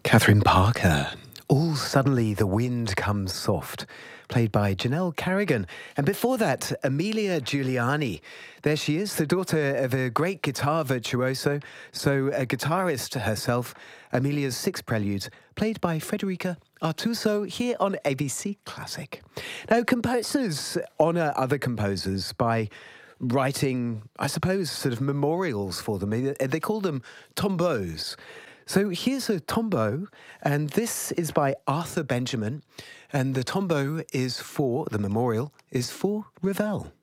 Catherine Parker. All Suddenly the Wind Comes Soft, played by Janelle Carrigan. And before that, Amelia Giuliani. There she is, the daughter of a great guitar virtuoso, so a guitarist herself. Amelia's Six Preludes, played by Frederica Artuso here on ABC Classic. Now, composers honour other composers by writing, I suppose, sort of memorials for them. They call them tombeaus. So here's a tombeau, and this is by Arthur Benjamin, and the tombeau is for, the memorial is for Ravel.